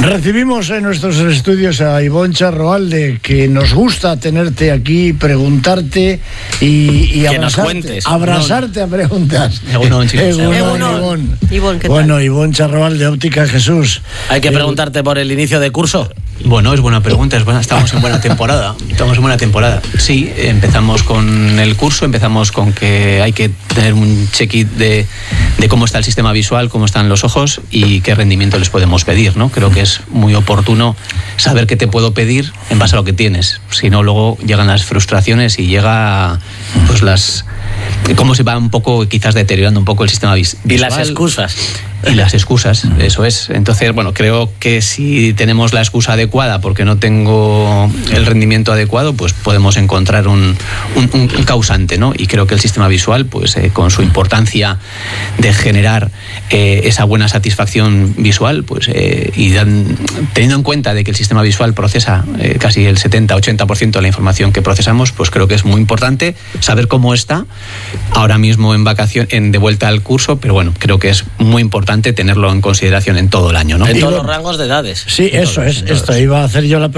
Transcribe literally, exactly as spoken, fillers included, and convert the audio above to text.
Recibimos en nuestros estudios a Iboncha Roalde, que nos gusta tenerte aquí, preguntarte y, y que abrazarte, nos cuentes. abrazarte a preguntas. Egunon, chicos. Egunon, Egunon. Ibon. Ibon, ¿qué tal? Bueno, Iboncha Roalde, Óptica Jesús. Hay que Eh, preguntarte por el inicio de curso. Bueno, es buena pregunta, es buena, estamos en buena temporada, estamos en buena temporada. Sí, empezamos con el curso, empezamos con que hay que tener un check-it de, de cómo está el sistema visual, cómo están los ojos y qué rendimiento les podemos pedir, ¿no? Creo que es muy oportuno saber qué te puedo pedir en base a lo que tienes, si no luego llegan las frustraciones y llega pues las cómo se va un poco quizás deteriorando un poco el sistema vis- visual. Y las excusas. Y las excusas, eso es. Entonces, bueno, creo que si tenemos la excusa adecuada porque no tengo el rendimiento adecuado, pues podemos encontrar un, un, un causante, ¿no? Y creo que el sistema visual, pues eh, con su importancia de generar eh, esa buena satisfacción visual, pues eh, y dan, teniendo en cuenta de que el sistema visual procesa eh, casi el setenta a ochenta por ciento de la información que procesamos, pues creo que es muy importante saber cómo está ahora mismo en vacación, en de vuelta al curso, pero bueno, creo que es muy importante tenerlo en consideración en todo el año, ¿no? En todos los rangos de edades. Sí, eso es. Esto iba a hacer yo la